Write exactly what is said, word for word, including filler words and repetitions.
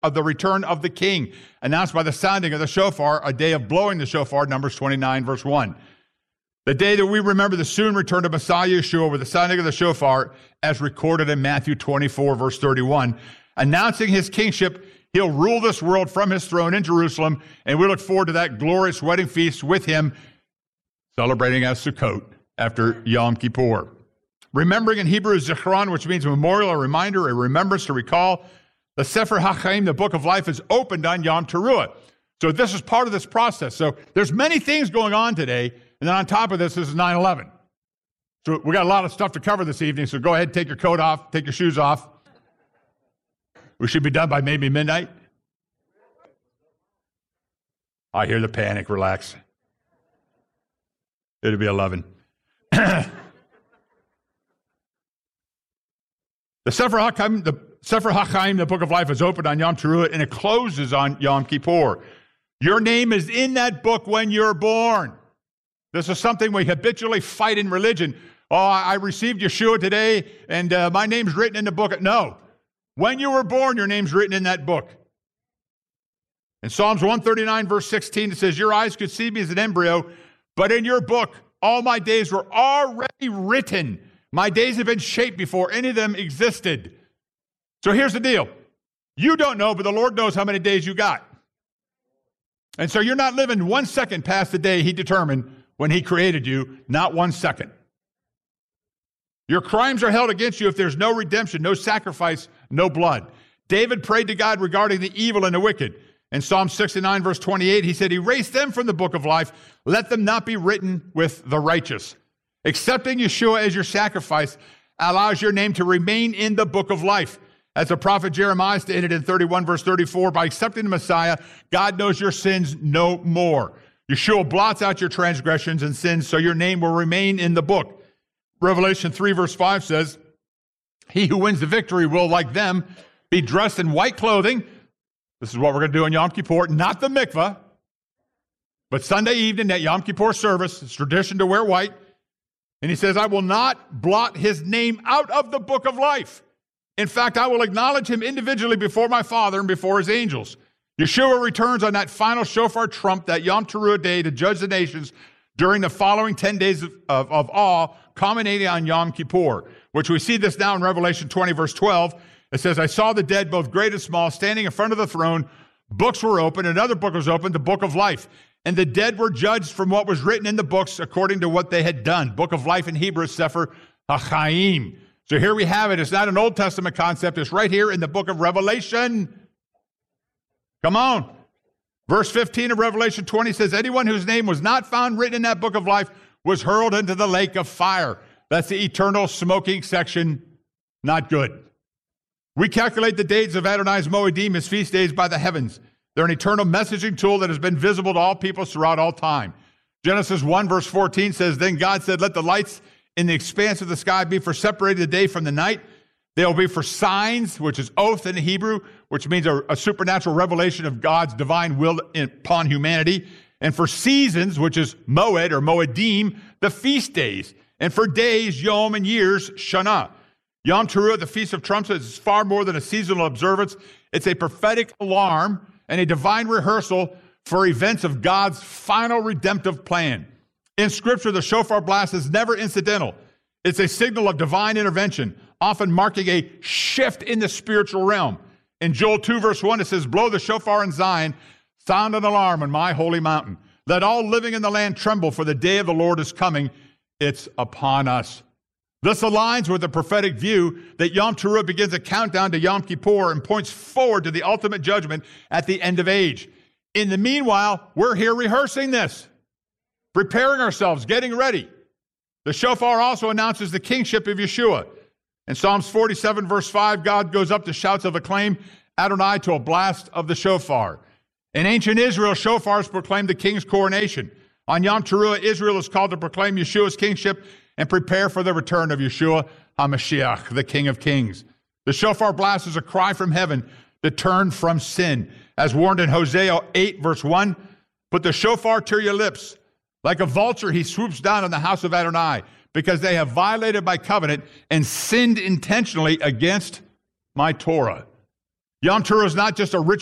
of the return of the king, announced by the sounding of the shofar, a day of blowing the shofar, Numbers twenty-nine, verse one. The day that we remember the soon return of Messiah Yeshua with the sounding of the shofar, as recorded in Matthew twenty-four, verse thirty-one, announcing his kingship. He'll rule this world from his throne in Jerusalem, and we look forward to that glorious wedding feast with him, celebrating as Sukkot after Yom Kippur. Remembering in Hebrew is Zichron, which means a memorial, a reminder, a remembrance to recall. The Sefer HaChaim, the book of life, is opened on Yom Teruah. So this is part of this process. So there's many things going on today, and then on top of this, this is nine eleven. So we got a lot of stuff to cover this evening, so go ahead, take your coat off, take your shoes off. We should be done by maybe midnight. I hear the panic, relax. It'll be eleven. The Sefer HaChaim, the Sefer HaChaim, the book of life, is opened on Yom Teruah, and it closes on Yom Kippur. Your name is in that book when you're born. This is something we habitually fight in religion. Oh, I received Yeshua today, and uh, my name's written in the book. No. When you were born, your name's written in that book. In Psalms one thirty-nine, verse sixteen, it says, your eyes could see me as an embryo, but in your book, all my days were already written. My days have been shaped before any of them existed. So here's the deal. You don't know, but the Lord knows how many days you got. And so you're not living one second past the day he determined when he created you, not one second. Your crimes are held against you if there's no redemption, no sacrifice, no blood. David prayed to God regarding the evil and the wicked. In Psalm sixty-nine, verse twenty-eight, he said, erase them from the book of life. Let them not be written with the righteous. Accepting Yeshua as your sacrifice allows your name to remain in the book of life. As the prophet Jeremiah stated in thirty-one, verse thirty-four, by accepting the Messiah, God knows your sins no more. Yeshua blots out your transgressions and sins, so your name will remain in the book. Revelation three, verse five says, he who wins the victory will, like them, be dressed in white clothing. This is what we're going to do on Yom Kippur, not the mikvah, but Sunday evening at Yom Kippur service. It's tradition to wear white. And he says, I will not blot his name out of the book of life. In fact, I will acknowledge him individually before my Father and before his angels. Yeshua returns on that final shofar trump, that Yom Teruah day, to judge the nations during the following ten days of, of, of awe, culminating on Yom Kippur, which we see this now in Revelation twenty, verse twelve. It says, I saw the dead, both great and small, standing in front of the throne. Books were opened. Another book was opened, the book of life. And the dead were judged from what was written in the books according to what they had done. Book of life in Hebrew is Sefer HaChaim. So here we have it. It's not an Old Testament concept. It's right here in the book of Revelation. Come on. Verse fifteen of Revelation twenty says, anyone whose name was not found written in that book of life was hurled into the lake of fire. That's the eternal smoking section. Not good. We calculate the dates of Adonai's Moedim, his feast days, by the heavens. They're an eternal messaging tool that has been visible to all peoples throughout all time. Genesis one, verse fourteen says, then God said, let the lights in the expanse of the sky be for separating the day from the night. They will be for signs, which is oath in Hebrew, which means a, a supernatural revelation of God's divine will upon humanity. And for seasons, which is Moed or Moedim, the feast days. And for days, Yom, and years, Shana. Yom Teruah, the Feast of Trumpets, is far more than a seasonal observance. It's a prophetic alarm and a divine rehearsal for events of God's final redemptive plan. In Scripture, the shofar blast is never incidental. It's a signal of divine intervention, often marking a shift in the spiritual realm. In Joel two, verse one, it says, blow the shofar in Zion, sound an alarm on my holy mountain. Let all living in the land tremble, for the day of the Lord is coming. It's upon us. This aligns with the prophetic view that Yom Teruah begins a countdown to Yom Kippur and points forward to the ultimate judgment at the end of age. In the meanwhile, we're here rehearsing this, preparing ourselves, getting ready. The shofar also announces the kingship of Yeshua. In Psalms forty-seven, verse five, God goes up to shouts of acclaim, Adonai, to a blast of the shofar. In ancient Israel, shofars proclaimed the king's coronation. On Yom Teruah, Israel is called to proclaim Yeshua's kingship and prepare for the return of Yeshua HaMashiach, the King of Kings. The shofar blast is a cry from heaven to turn from sin. As warned in Hosea eight, verse one, put the shofar to your lips. Like a vulture, he swoops down on the house of Adonai, because they have violated my covenant and sinned intentionally against my Torah. Yom Teruah is not just a ritual